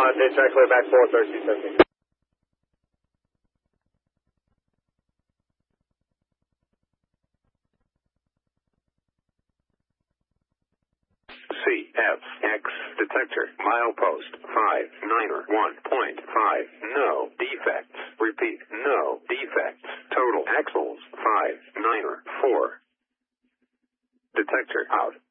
Dispatch clear back 430, 17. CFX detector, milepost 591.5, no defects. Repeat, no defects. Total axles 594. Detector out.